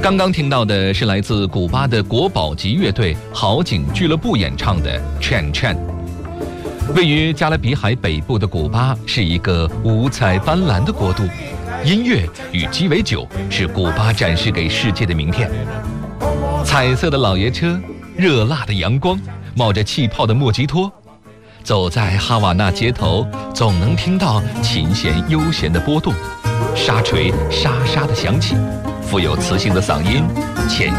刚刚听到的是来自古巴的国宝级乐队好景俱乐部演唱的《Chan Chan》。位于加勒比海北部的古巴是一个五彩斑斓的国度，音乐与鸡尾酒是古巴展示给世界的名片。彩色的老爷车，热辣的阳光，冒着气泡的莫吉托，走在哈瓦那街头，总能听到琴弦悠闲的波动，沙锤沙沙的响起，富有磁性的嗓音